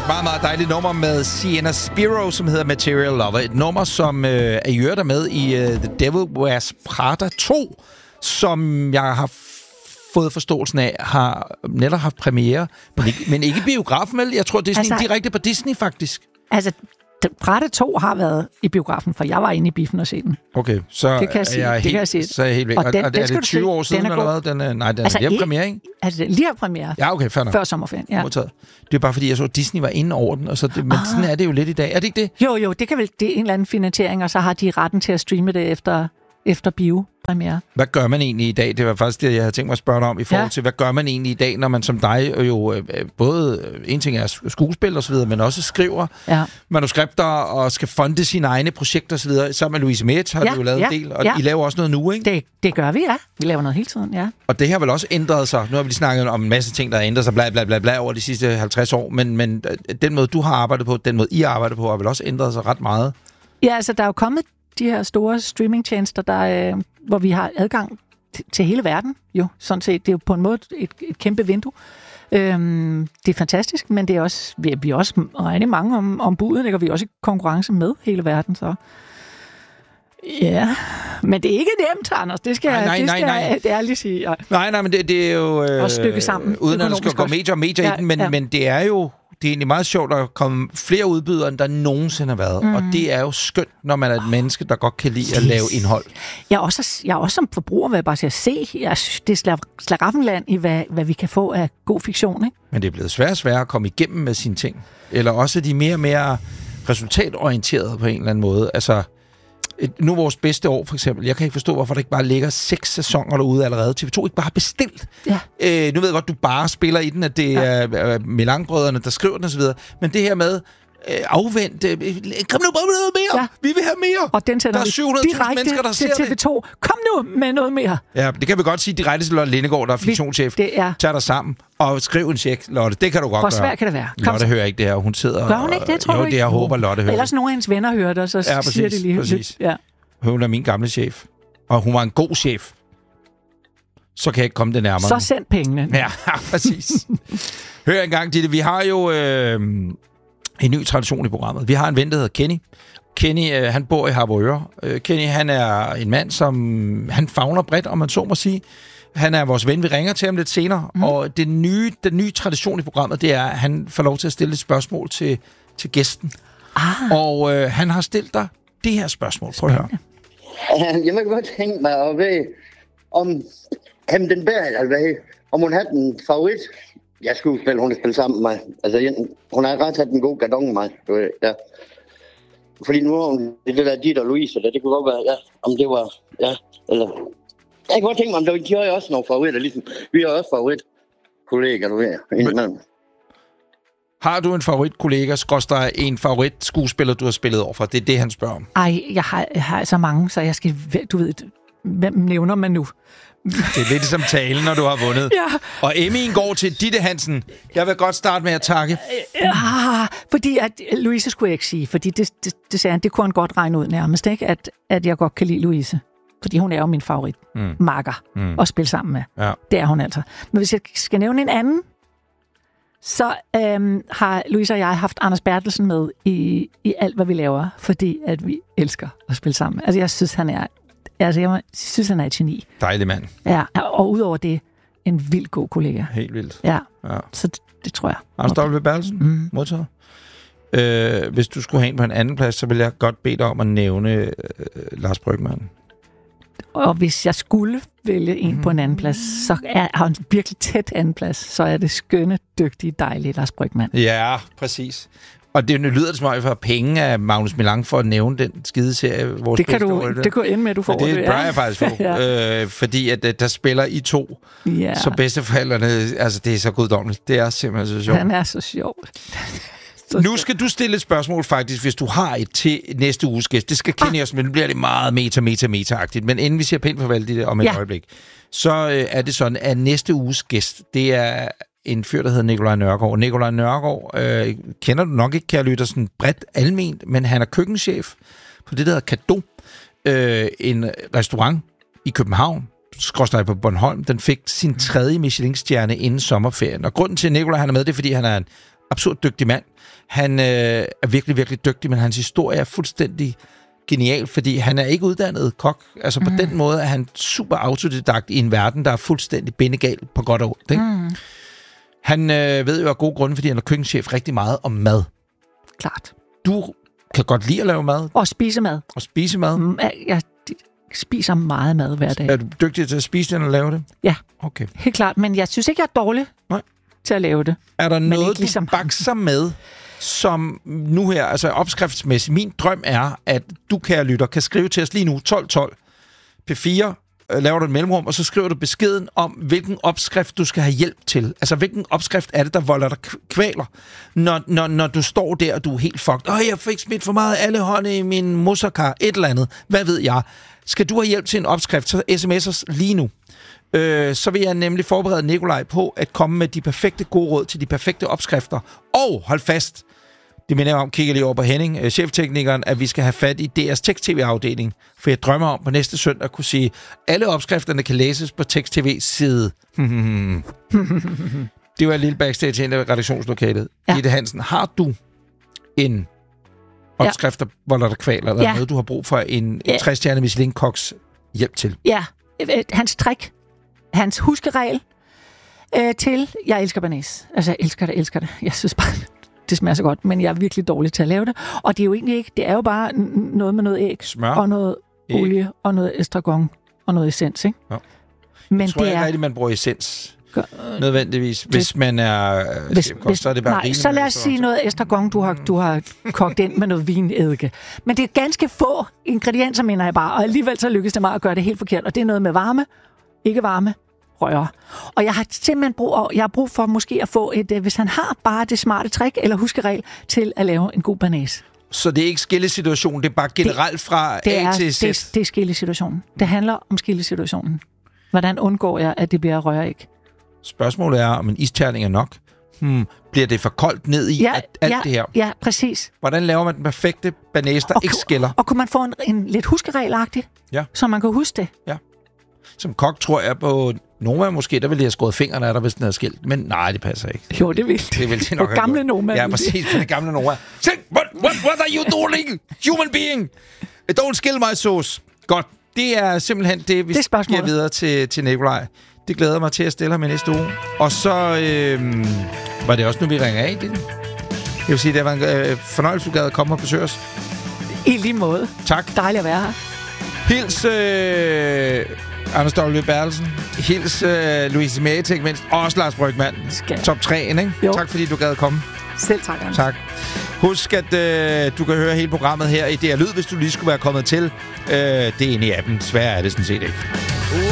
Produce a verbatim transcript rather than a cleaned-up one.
meget, meget dejligt nummer med Sienna Spiro, som hedder Material Lover. Et nummer, som øh, er i øvrigt med i uh, The Devil Wears Prada to, som jeg har f- fået forståelsen af, har netop haft premiere, men ikke, men ikke biografen, vel? Jeg tror, det er sådan altså, direkte på Disney, faktisk. Altså, Prada to har været i biografen, for jeg var inde i biffen og se den. Okay, så det kan jeg, sige, er jeg det helt, kan jeg sige. så er jeg helt væk. Og, den, og, og er det tyve år siden, eller hvad? Den er, nej, den altså, er lige premiere, ikke? Altså, lige har premiere. Ja, okay, fair nok. Før sommerferien, ja. Modtaget. Det er bare fordi, jeg så, at Disney var inde over den, og så det, men ah. sådan er det jo lidt i dag. Er det ikke det? Jo, jo, det kan vel, det er en eller anden finansiering, og så har de retten til at streame det efter, efter bio-premiere. Hvad gør man egentlig i dag? Det var faktisk det, jeg havde tænkt mig at spørge dig om i forhold ja. til, hvad gør man egentlig i dag, når man som dig jo øh, både, en ting er skuespil og så videre, men også skriver ja. manuskripter og skal fonde sine egne projekter og så videre. Sammen med Louise Metz har ja, du jo lavet ja, en del, og ja. I laver også noget nu, ikke? Det, det gør vi, ja. Vi laver noget hele tiden, ja. Og det har vel også ændret sig. Nu har vi lige snakket om en masse ting, der har ændret sig bla, bla, bla, bla over de sidste halvtreds år, men, men den måde, du har arbejdet på, den måde, I arbejder på, har vel også ændret sig ret meget? Ja, altså, der er jo kommet de her store streamingtjenester, der, øh, hvor vi har adgang t- til hele verden. Jo, sådan set. Det er jo på en måde et, et kæmpe vindue. Øhm, det er fantastisk, men det er også, vi er, vi er også rigtig mange om, om budet, ikke? Og vi er også i konkurrence med hele verden, så... Ja, men det er ikke nemt, Anders. Det skal, nej, nej, det skal nej, nej. jeg ærligt sige. Ja. Nej, nej, men det, det er jo... Øh, også stykke sammen. Uden at der skal gå medier og medier ja, i den, men, ja. men det er jo... Det er egentlig meget sjovt at komme flere udbydere, end der nogensinde har været. Mm. Og det er jo skønt, når man er et menneske, der godt kan lide at lave indhold. Jeg er også, jeg er også som forbruger, hvad jeg bare skal se. Jeg synes, det er slaraffenland i, hvad, hvad vi kan få af god fiktion. Ikke? Men det er blevet svært og svært at komme igennem med sine ting. Eller også de mere og mere resultatorienterede på en eller anden måde. Altså... Nu vores bedste år, for eksempel. Jeg kan ikke forstå, hvorfor der ikke bare ligger seks sæsoner derude allerede. T V to ikke bare har bestilt. Ja. Øh, nu ved jeg godt, du bare spiller i den, at det ja. er Melange-brødrene, der skriver den osv. Men det her med øh, afvent, øh, kom nu bare med noget mere. Ja. Vi vil have mere. Og den der er syv hundrede tusind mennesker, der ser til T V to. Kom nu med noget mere. Ja, det kan vi godt sige direkte til Lotte Lindegaard, der er fiktionschef. Det er. Tag dig sammen og skriv en check, Lotte. Det kan du godt Hvor gøre. Hvor svært kan det være? Kom Lotte så. Hører ikke det her. Hun sidder... Gør hun ikke det, tror jo, du ikke? Jo, det jeg håber, Lotte hører. Ellers nogle af hendes venner hører det, og så ja, præcis, siger de lige... Præcis. Ja. Hun er min gamle chef. Og hun var en god chef. Så kan jeg ikke komme det nærmere. Så send pengene. Ja, præcis. Hør engang, Ditte. Vi har jo øh, en ny tradition i programmet. Vi har en ven, der hedder Kenny. Kenny, øh, han bor i Harboøre. Øh, Kenny, han er en mand, som... Han favner bredt, om man så må sige. Han er vores ven. Vi ringer til ham lidt senere. Mm. Og det nye, den nye tradition i programmet, det er, at han får lov til at stille et spørgsmål til, til gæsten. Ah. Og øh, han har stillet dig det her spørgsmål. Prøv at høre. Jeg må godt tænke mig at vide, om ham den bærer, eller hvad, om hun havde en favorit. Jeg skulle spille, hun har spillet sammen med mig. Altså, jeg, hun har ret haft en god gardon med mig. Ja. Fordi nu har hun det der dit og Louise, det, det kunne godt være, ja, om det var, ja, eller... Jeg kan godt tænke mig, om de har også nogle favoritter, ligesom vi har også favoritkolleger, du ved, indimellem. Har du en favoritkollega, skråstreg en favoritskuespiller, du har spillet overfor? Det er det, han spørger om. Ej, jeg har, jeg har så mange, så jeg skal... Du ved, hvem nævner man nu? Det er lidt som talen, når du har vundet. Ja. Og Emmy'en går til Ditte Hansen. Jeg vil godt starte med at takke. Ja, fordi at Louise skulle jeg ikke sige, fordi det, det, det sagde han, det kunne han godt regne ud nærmest, ikke? At, at jeg godt kan lide Louise. Fordi hun er jo min favorit mm. makker mm. at spille sammen med. Ja. Det er hun altså. Men hvis jeg skal nævne en anden, så øhm, har Louise og jeg haft Anders Bertelsen med i, i alt, hvad vi laver, fordi at vi elsker at spille sammen. Altså, jeg synes, han er, altså, jeg synes, han er et geni. Dejlig mand. Ja, og udover det, en vild god kollega. Helt vildt. Ja, ja. Så det, det tror jeg. Anders W. Bertelsen, mm. modtaget. Øh, hvis du skulle have en på en anden plads, så vil jeg godt bede dig om at nævne øh, Lars Brygmann. Og hvis jeg skulle vælge en mm. på en anden plads, så er han en virkelig tæt anden plads, så er det skønne, dygtige, dejlige Lars Brygmann. Ja, præcis. Og det lyder det som om, jeg får penge af Magnus Melange for at nævne den skide serie. Vores det kan du, det kan ende med, at du får det. Det bør jeg faktisk få. ja. øh, fordi at der spiller I to, ja. Så bedsteforældrene, altså det er så guddommeligt. Det er simpelthen så sjovt. Han er så sjov. Nu skal du stille et spørgsmål faktisk, hvis du har et til næste uges gæst. Det skal kende ah. os, men nu bliver det meget meta, meta, meta-agtigt. Men inden vi siger pænt farvel det om et ja. øjeblik, så øh, er det sådan, at næste uges gæst, det er en fyr, der hedder Nikolaj Nørgaard. Nikolaj Nørgaard øh, kender du nok ikke, kære lytter, sådan bredt alment, men han er køkkenchef på det, der hedder Cadeau, øh, en restaurant i København, skråstreg på Bornholm, den fik sin tredje Michelin-stjerne inden sommerferien. Og grunden til, at Nikolaj han er med, det er, fordi han er en absurd dygtig mand. Han øh, er virkelig, virkelig dygtig, men hans historie er fuldstændig genial, fordi han er ikke uddannet kok. Altså på mm. den måde er han super autodidakt i en verden, der er fuldstændig bindegal på godt og ondt. Ikke? Mm. Han øh, ved jo af gode grunde, fordi han er køkkenchef rigtig meget om mad. Klart. Du kan godt lide at lave mad. Og spise mad. Og spise mad. Mm, jeg spiser meget mad hver dag. Er du dygtig til at spise det, eller lave det? Ja, okay. Helt klart. Men jeg synes ikke, jeg er dårlig Nej. til at lave det. Er der noget, ligesom du bakser med, som nu her, altså opskriftsmæssigt? Min drøm er, at du, kære lytter, kan skrive til os lige nu tolv tolv P fire, laver du et mellemrum, og så skriver du beskeden om, hvilken opskrift du skal have hjælp til. Altså, hvilken opskrift er det, der volder dig kvaler, når, når, når du står der, og du er helt fucked. Åh, jeg fik smidt for meget alle hånde i min moussaka, et eller andet. Hvad ved jeg? Skal du have hjælp til en opskrift, så sms os lige nu. Øh, så vil jeg nemlig forberede Nikolaj på at komme med de perfekte gode råd til de perfekte opskrifter. Og hold fast, det minder jeg om, kigger lige over på Henning, øh, chefteknikeren, at vi skal have fat i D R's tekst-tv-afdeling. For jeg drømmer om på næste søndag at kunne sige, alle opskrifterne kan læses på tekst-tv-side. Det var et lille backstage ind i redaktionslokalet. Ja. Gitte Hansen, har du en opskrift, der volder dig kvaler, eller ja. noget, du har brug for en, ja. en tre-stjerne Michelin-koks hjælp til? Ja, hans trick, hans huskeregel øh, til, jeg elsker banæs. Altså, jeg elsker det, elsker det. Jeg synes bare, det smager så godt, men jeg er virkelig dårlig til at lave det. Og det er jo egentlig ikke, det er jo bare n- noget med noget æg, smør, og noget æg. olie, og noget estragon, og noget essens, ikke? Ja. Men jeg tror det ikke er... rigtigt, man bruger essens. Gør, øh, nødvendigvis. Hvis det, man er... Hvis, hvis, så er det bare nej, så lad os sige noget estragon, du har, du har kogt ind med noget vinedike. Men det er ganske få ingredienser, mener jeg bare, og alligevel så lykkes det mig at gøre det helt forkert. Og det er noget med varme, ikke varme, røre. Og jeg har simpelthen brug, jeg har brug for måske at få et, hvis han har bare det smarte trick eller huskeregel til at lave en god banæs. Så det er ikke skillesituation, det er bare generelt det, fra det A er, til Z? Det, det er skillesituationen. Det handler om skillesituationen. Hvordan undgår jeg, at det bliver røræg? Spørgsmålet er, om en isterning er nok. Hmm, bliver det for koldt ned i ja, at, alt ja, det her? Ja, præcis. Hvordan laver man den perfekte banæs, der og ikke skiller? Og kunne man få en, en lidt huskeregelagtig, ja. så man kan huske det? Ja. Som kok tror jeg på Noma måske, der ville de have skåret fingrene af der, hvis den havde skilt. Men nej, det passer ikke. Jo, det vil det. Vil de nok på gamle Noma. Ja, præcis. På det gamle Noma. What, what, what are you doing, human being? Don't skill my sauce. Godt. Det er simpelthen det, vi det giver videre til, til Nikolaj. Det glæder mig til at stille ham i næste uge. Og så øh, var det også nu, vi ringer af. Det. Jeg vil sige, det var en øh, fornøjelse, du gad at komme og besøge os. I lige måde. Tak. Dejligt at være her. Hils øh, Anders W. Bertelsen. Hils øh, Louise Mæt, ikke mindst. Og også Lars Brygmann. Top tre, ikke? Jo. Tak fordi du gad at komme. Selv tak, Anders. Tak. Husk, at øh, du kan høre hele programmet her i D R Lyd, hvis du lige skulle være kommet til. Øh, det er inde i appen. Sværere er det sådan set ikke.